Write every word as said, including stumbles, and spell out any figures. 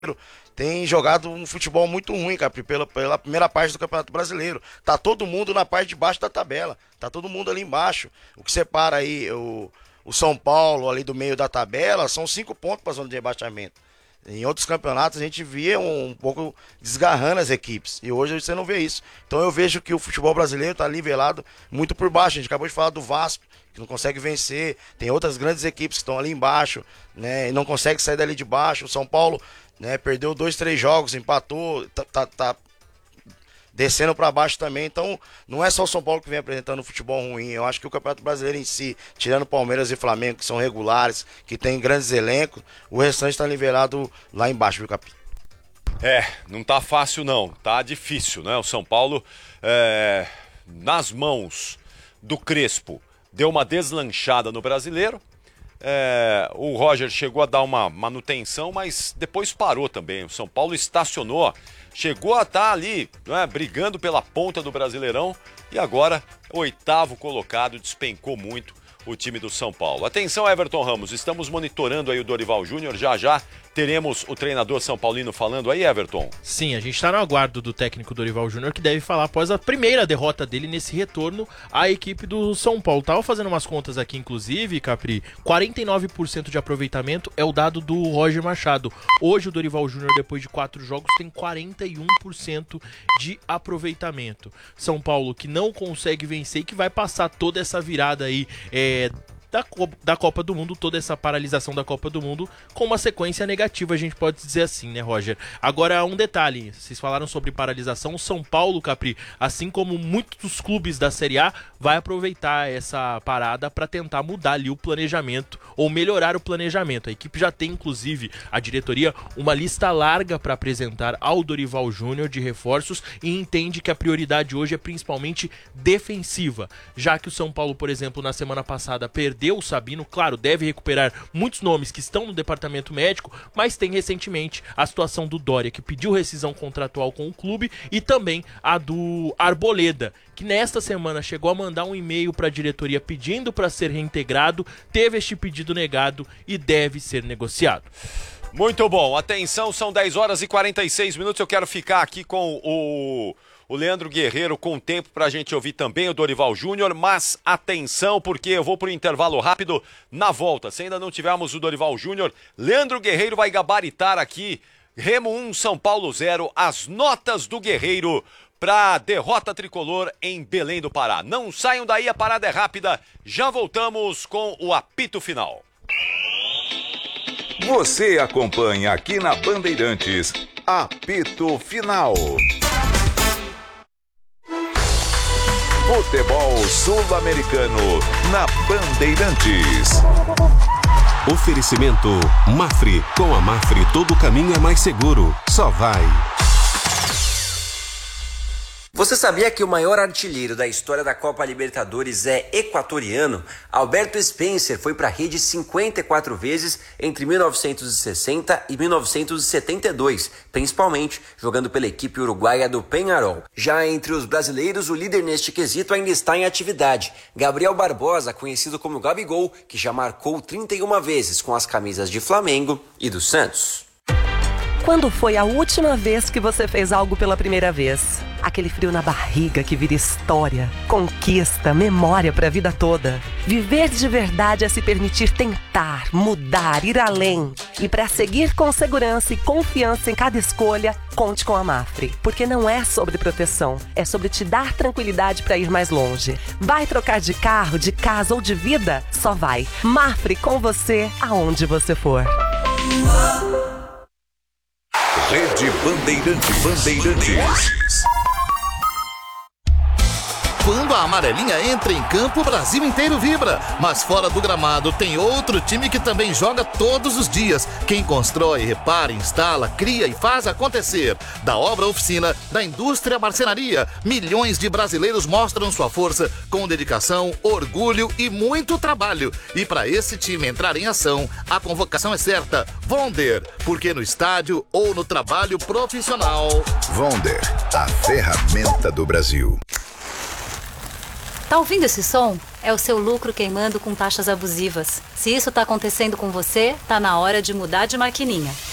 tem jogado um futebol muito ruim, Capri, pela, pela primeira parte do Campeonato Brasileiro. Tá todo mundo na parte de baixo da tabela. Tá todo mundo ali embaixo. O que separa aí o, o São Paulo ali do meio da tabela são cinco pontos para a zona de rebaixamento. Em outros campeonatos a gente via um, um pouco desgarrando as equipes. E hoje você não vê isso. Então eu vejo que o futebol brasileiro está nivelado muito por baixo. A gente acabou de falar do Vasco, que não consegue vencer. Tem outras grandes equipes que estão ali embaixo, né, e não consegue sair dali de baixo. O São Paulo, né, perdeu dois, três jogos, empatou, tá, tá, tá descendo para baixo também. Então não é só o São Paulo que vem apresentando futebol ruim. Eu acho que o Campeonato Brasileiro em si, tirando Palmeiras e Flamengo, que são regulares, que tem grandes elencos, o restante está nivelado lá embaixo, viu, Capi? É, não tá fácil não, tá difícil, né? O São Paulo, é, nas mãos do Crespo, deu uma deslanchada no Brasileiro. É, o Roger chegou a dar uma manutenção, mas depois parou também. O São Paulo estacionou, chegou a estar ali, né, brigando pela ponta do Brasileirão, e agora, oitavo colocado, despencou muito o time do São Paulo. Atenção, Everton Ramos, estamos monitorando aí o Dorival Júnior, já já teremos o treinador São Paulino falando aí, Everton? Sim, a gente está no aguardo do técnico Dorival Júnior, que deve falar após a primeira derrota dele nesse retorno à equipe do São Paulo. Tava fazendo umas contas aqui, inclusive, Capri, quarenta e nove por cento de aproveitamento é o dado do Roger Machado. Hoje o Dorival Júnior, depois de quatro jogos, tem quarenta e um por cento de aproveitamento. São Paulo que não consegue vencer e que vai passar toda essa virada aí, é... Da, da Copa do Mundo, toda essa paralisação da Copa do Mundo com uma sequência negativa, a gente pode dizer assim, né, Roger? Agora, um detalhe, vocês falaram sobre paralisação, o São Paulo, Capri, assim como muitos clubes da Série A, vai aproveitar essa parada para tentar mudar ali o planejamento ou melhorar o planejamento. A equipe já tem, inclusive, a diretoria, uma lista larga para apresentar ao Dorival Júnior de reforços e entende que a prioridade hoje é principalmente defensiva, já que o São Paulo, por exemplo, na semana passada perdeu o Sabino, claro, deve recuperar muitos nomes que estão no departamento médico, mas tem recentemente a situação do Dória, que pediu rescisão contratual com o clube, e também a do Arboleda, que nesta semana chegou a mandar um e-mail para a diretoria pedindo para ser reintegrado, teve este pedido negado e deve ser negociado. Muito bom, atenção, são dez horas e quarenta e seis minutos, eu quero ficar aqui com o... O Leandro Guerreiro com tempo para a gente ouvir também o Dorival Júnior, mas atenção, porque eu vou para o intervalo rápido. Na volta, se ainda não tivermos o Dorival Júnior, Leandro Guerreiro vai gabaritar aqui, Remo um, São Paulo zero, as notas do Guerreiro para a derrota tricolor em Belém do Pará. Não saiam daí, a parada é rápida, já voltamos com o apito final. Você acompanha aqui na Bandeirantes, apito final. Futebol Sul-Americano na Bandeirantes. Oferecimento Mafre. Com a Mafre todo caminho é mais seguro. Só vai. Você sabia que o maior artilheiro da história da Copa Libertadores é equatoriano? Alberto Spencer foi para a rede cinquenta e quatro vezes entre mil novecentos e sessenta e mil novecentos e setenta e dois, principalmente jogando pela equipe uruguaia do Peñarol. Já entre os brasileiros, o líder neste quesito ainda está em atividade. Gabriel Barbosa, conhecido como Gabigol, que já marcou trinta e uma vezes com as camisas de Flamengo e do Santos. Quando foi a última vez que você fez algo pela primeira vez? Aquele frio na barriga que vira história, conquista, memória para a vida toda. Viver de verdade é se permitir tentar, mudar, ir além. E para seguir com segurança e confiança em cada escolha, conte com a Mafre. Porque não é sobre proteção, é sobre te dar tranquilidade para ir mais longe. Vai trocar de carro, de casa ou de vida? Só vai. Mafre com você, aonde você for. Rede Bandeirantes. Bandeirantes. Quando a amarelinha entra em campo, o Brasil inteiro vibra. Mas fora do gramado tem outro time que também joga todos os dias. Quem constrói, repara, instala, cria e faz acontecer. Da obra à oficina, da indústria à marcenaria, milhões de brasileiros mostram sua força com dedicação, orgulho e muito trabalho. E para esse time entrar em ação, a convocação é certa. Vonder, porque no estádio ou no trabalho profissional. Vonder, a ferramenta do Brasil. Tá ouvindo esse som? É o seu lucro queimando com taxas abusivas. Se isso tá acontecendo com você, tá na hora de mudar de maquininha.